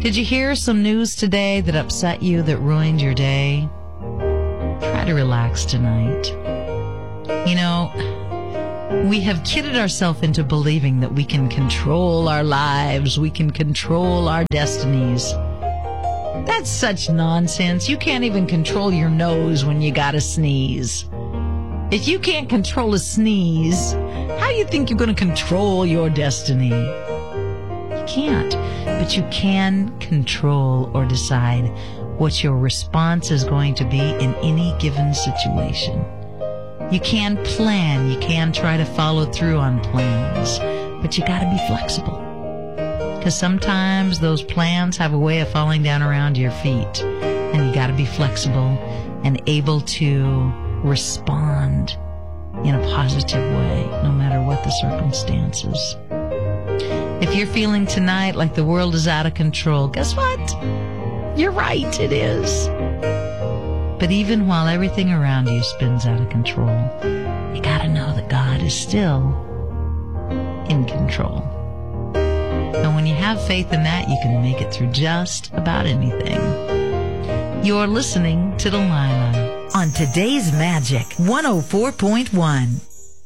Did you hear some news today that upset you, that ruined your day? Try to relax tonight. You know, we have kidded ourselves into believing that we can control our lives, we can control our destinies. That's such nonsense. You can't even control your nose when you gotta sneeze. If you can't control a sneeze, how do you think you're going to control your destiny? You can't. But you can control or decide what your response is going to be in any given situation. You can plan. You can try to follow through on plans. But you got to be flexible. Because sometimes those plans have a way of falling down around your feet. And you got to be flexible and able to respond in a positive way, no matter what the circumstances. If you're feeling tonight like the world is out of control, guess what? You're right, it is. But even while everything around you spins out of control, you gotta know that God is still in control. And when you have faith in that, you can make it through just about anything. You're listening to Delilah on Today's Magic 104.1.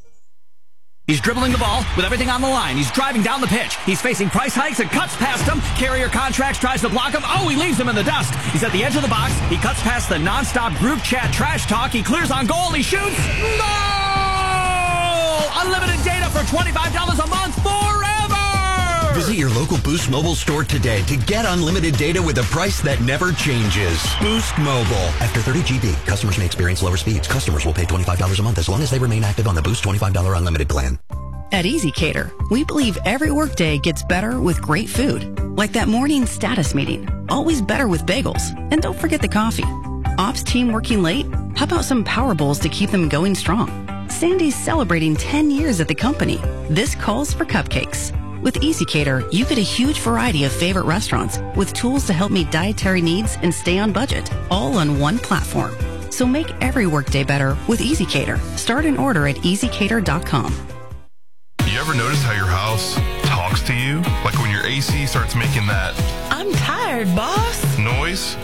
He's dribbling the ball with everything on the line. He's driving down the pitch. He's facing price hikes and cuts past him. Carrier Contracts tries to block him. Oh, he leaves him in the dust. He's at the edge of the box. He cuts past the nonstop group chat trash talk. He clears on goal. He shoots. Goal! Unlimited data for $25 a month forever! Visit your local Boost Mobile store today to get unlimited data with a price that never changes. Boost Mobile. After 30 GB, customers may experience lower speeds. Customers will pay $25 a month as long as they remain active on the Boost $25 unlimited plan. At EasyCater, we believe every workday gets better with great food. Like that morning status meeting. Always better with bagels. And don't forget the coffee. Ops team working late? How about some Power Bowls to keep them going strong? Sandy's celebrating 10 years at the company. This calls for cupcakes. With EasyCater, you get a huge variety of favorite restaurants with tools to help meet dietary needs and stay on budget, all on one platform. So make every workday better with EasyCater. Start an order at easycater.com. You ever notice how your house talks to you? Like when your AC starts making that I'm tired, boss. noise?